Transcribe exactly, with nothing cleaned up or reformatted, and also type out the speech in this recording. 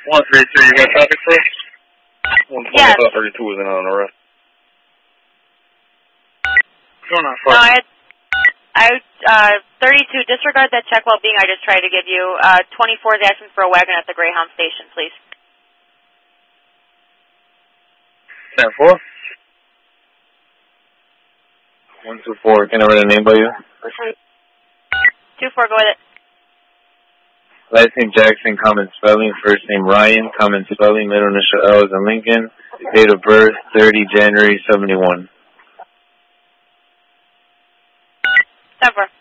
one three two, you got traffic for us? one twenty, yes. thirty-two was in on an arrest. No, not no, I had, I, uh, thirty-two, disregard that check well-being I just tried to give you. Uh, twenty-four is asking for a wagon at the Greyhound station, please. ten four? one two four, can I run a name by you? two four, go with it. Last name Jackson, common spelling. First name Ryan, common spelling. Middle initial L is in Lincoln. Date of birth, thirty January seventy-one. ten four.